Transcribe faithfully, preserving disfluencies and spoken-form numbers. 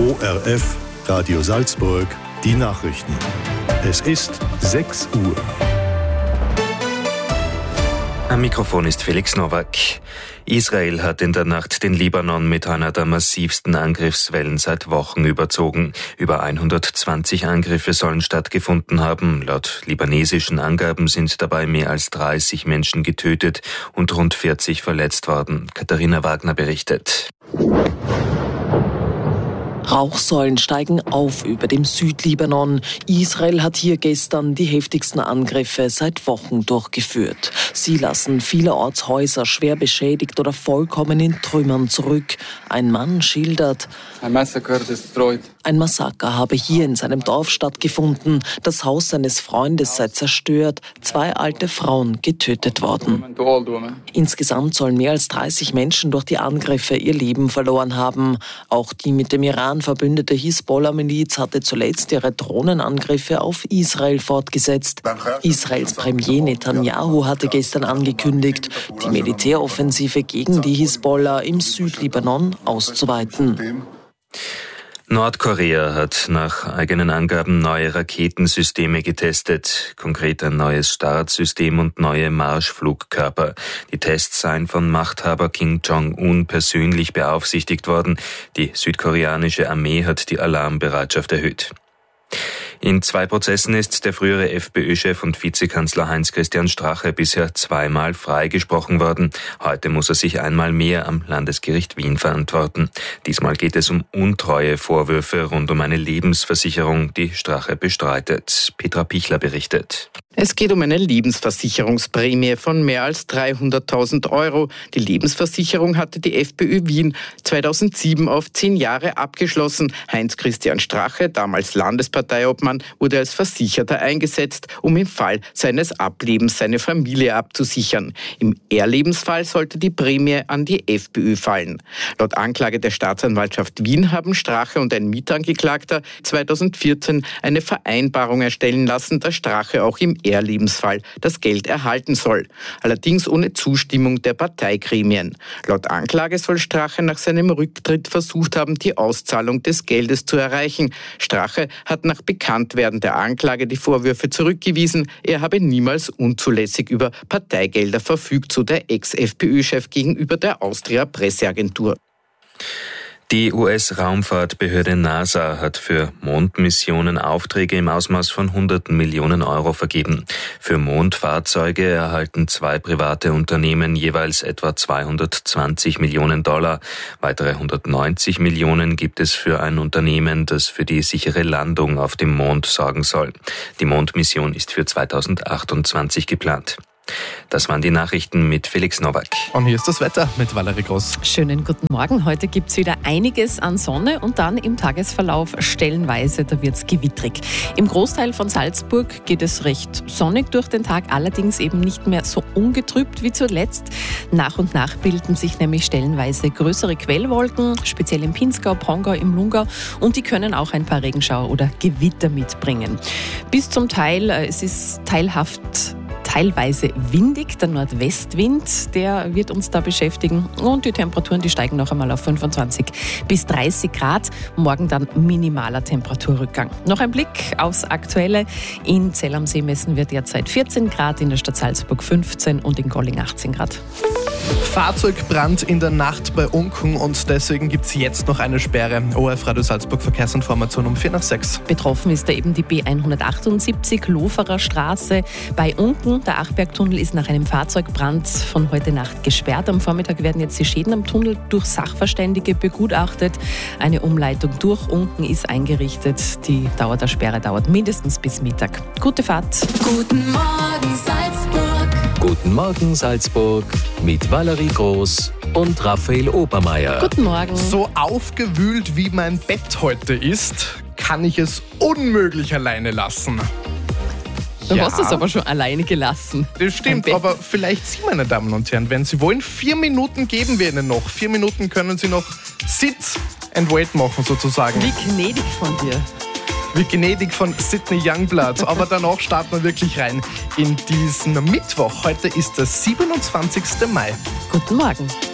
O R F, Radio Salzburg, die Nachrichten. Es ist sechs Uhr. Am Mikrofon ist Felix Nowak. Israel hat in der Nacht den Libanon mit einer der massivsten Angriffswellen seit Wochen überzogen. Über hundertzwanzig Angriffe sollen stattgefunden haben. Laut libanesischen Angaben sind dabei mehr als dreißig Menschen getötet und rund vierzig verletzt worden. Katharina Wagner berichtet. Rauchsäulen steigen auf über dem Südlibanon. Israel hat hier gestern die heftigsten Angriffe seit Wochen durchgeführt. Sie lassen vielerorts Häuser schwer beschädigt oder vollkommen in Trümmern zurück. Ein Mann schildert: Ein Massaker destroyed. Ein Massaker habe hier in seinem Dorf stattgefunden. Das Haus seines Freundes sei zerstört. Zwei alte Frauen getötet worden. Insgesamt sollen mehr als dreißig Menschen durch die Angriffe ihr Leben verloren haben. Auch die mit dem Iran verbündete Hisbollah-Miliz hatte zuletzt ihre Drohnenangriffe auf Israel fortgesetzt. Israels Premier Netanyahu hatte gestern angekündigt, die Militäroffensive gegen die Hisbollah im Südlibanon auszuweiten. Nordkorea hat nach eigenen Angaben neue Raketensysteme getestet, konkret ein neues Startsystem und neue Marschflugkörper. Die Tests seien von Machthaber Kim Jong-un persönlich beaufsichtigt worden. Die südkoreanische Armee hat die Alarmbereitschaft erhöht. In zwei Prozessen ist der frühere FPÖ-Chef und Vizekanzler Heinz-Christian Strache bisher zweimal freigesprochen worden. Heute muss er sich einmal mehr am Landesgericht Wien verantworten. Diesmal geht es um Untreue-Vorwürfe rund um eine Lebensversicherung, die Strache bestreitet. Petra Pichler berichtet. Es geht um eine Lebensversicherungsprämie von mehr als dreihunderttausend Euro. Die Lebensversicherung hatte die FPÖ Wien zweitausendsieben auf zehn Jahre abgeschlossen. Heinz-Christian Strache, damals Landesparteiobmann, wurde als Versicherter eingesetzt, um im Fall seines Ablebens seine Familie abzusichern. Im Ehrlebensfall sollte die Prämie an die FPÖ fallen. Laut Anklage der Staatsanwaltschaft Wien haben Strache und ein Mitangeklagter zweitausendvierzehn eine Vereinbarung erstellen lassen, dass Strache auch im Ehrlebensfall das Geld erhalten soll. Allerdings ohne Zustimmung der Parteigremien. Laut Anklage soll Strache nach seinem Rücktritt versucht haben, die Auszahlung des Geldes zu erreichen. Strache hat nach Bekanntwerden der Anklage die Vorwürfe zurückgewiesen. Er habe niemals unzulässig über Parteigelder verfügt, so der Ex-FPÖ-Chef gegenüber der Austria-Presseagentur. Die U S-Raumfahrtbehörde NASA hat für Mondmissionen Aufträge im Ausmaß von hunderten Millionen Euro vergeben. Für Mondfahrzeuge erhalten zwei private Unternehmen jeweils etwa zweihundertzwanzig Millionen Dollar. Weitere hundertneunzig Millionen gibt es für ein Unternehmen, das für die sichere Landung auf dem Mond sorgen soll. Die Mondmission ist für zweitausendachtundzwanzig geplant. Das waren die Nachrichten mit Felix Nowak. Und hier ist das Wetter mit Valerie Groß. Schönen guten Morgen. Heute gibt es wieder einiges an Sonne und dann im Tagesverlauf stellenweise, da wird es gewittrig. Im Großteil von Salzburg geht es recht sonnig durch den Tag, allerdings eben nicht mehr so ungetrübt wie zuletzt. Nach und nach bilden sich nämlich stellenweise größere Quellwolken, speziell im Pinzgau, Pongau, im Lungau, und die können auch ein paar Regenschauer oder Gewitter mitbringen. Bis zum Teil, es ist teilhaft teilweise windig, der Nordwestwind, der wird uns da beschäftigen, und die Temperaturen, die steigen noch einmal auf fünfundzwanzig bis dreißig Grad, morgen dann minimaler Temperaturrückgang. Noch ein Blick aufs Aktuelle. In Zell am See messen wir derzeit vierzehn Grad, in der Stadt Salzburg fünfzehn und in Golling achtzehn Grad. Fahrzeugbrand in der Nacht bei Unken und deswegen gibt es jetzt noch eine Sperre. O R F Radio Salzburg Verkehrsinformation um vier nach sechs. Betroffen ist da eben die B hundertachtundsiebzig Loferer Straße bei Unken. Der Achbergtunnel ist nach einem Fahrzeugbrand von heute Nacht gesperrt. Am Vormittag werden jetzt die Schäden am Tunnel durch Sachverständige begutachtet. Eine Umleitung durch Unken ist eingerichtet. Die Dauer der Sperre dauert mindestens bis Mittag. Gute Fahrt. Guten Morgen Salzburg. Guten Morgen Salzburg mit Valerie Groß und Raphael Obermeier. Guten Morgen. So aufgewühlt wie mein Bett heute ist, kann ich es unmöglich alleine lassen. Du ja. hast es aber schon alleine gelassen. Das stimmt, aber vielleicht Sie, meine Damen und Herren, wenn Sie wollen, vier Minuten geben wir Ihnen noch. Vier Minuten können Sie noch Sit and Wait machen, sozusagen. Wie gnädig von dir. Wie gnädig von Sidney Youngblood. Aber danach starten wir wirklich rein in diesen Mittwoch. Heute ist der siebenundzwanzigster Mai. Guten Morgen.